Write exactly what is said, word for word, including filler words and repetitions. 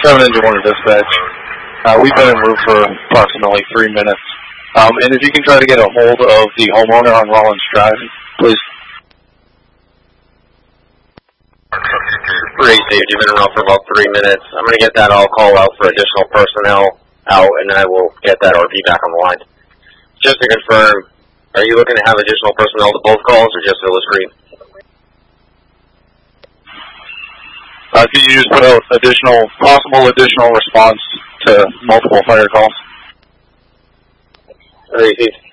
seven Engine one to dispatch. Uh, we've been en route for approximately three minutes. Um, and if you can try to get a hold of the homeowner on Rollins Drive, please. Three, Steve, you've been around for about three minutes. I'm going to get that. I'll call out for additional personnel out, and then I will get that R P back on the line. Just to confirm, are you looking to have additional personnel to both calls, or just Villa Street? Uh, could you just put out additional, possible additional response to multiple fire calls? Three, Steve.